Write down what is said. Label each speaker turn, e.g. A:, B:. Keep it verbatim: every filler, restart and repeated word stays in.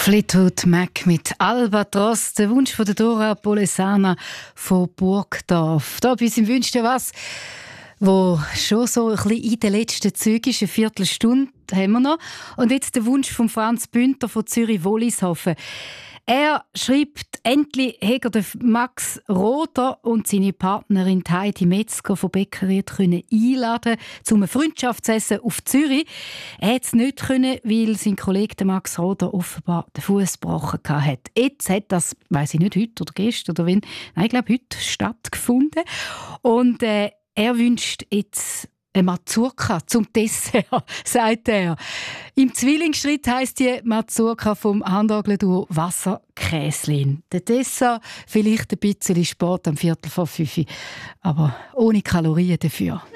A: Fleetwood Mac mit Albatros, der Wunsch von der Dora Polesana von Burgdorf. Da bei uns im «Wünsch dir was», wo schon so ein bisschen in den letzten Zügen ist, eine Viertelstunde haben wir noch. Und jetzt der Wunsch von Franz Bünter von Zürich-Wollishofen. Er schreibt, endlich hat er den Max Roder und seine Partnerin Heidi Metzger von Bäckerried können einladen zum Freundschaftsessen auf Zürich. Er konnte es nicht können, weil sein Kollege Max Roder offenbar den Fuß gebrochen hat. Jetzt hat das, weiss ich nicht, heute oder gestern oder wann, nein, ich glaube heute stattgefunden. Und äh, er wünscht jetzt eine Mazurka zum Dessert, sagt er. Im Zwillingsschritt heisst die Mazurka vom Handorgelduo Wasserkäslin. Der Dessert vielleicht ein bisschen Sport am Viertel vor fünf, aber ohne Kalorien dafür.